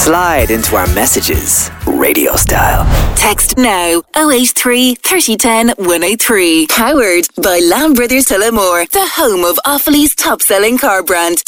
Slide into our messages, radio style. Text now 083 3010 103. Powered by Lamb Brothers Tullamore, the home of Offaly's top selling car brand.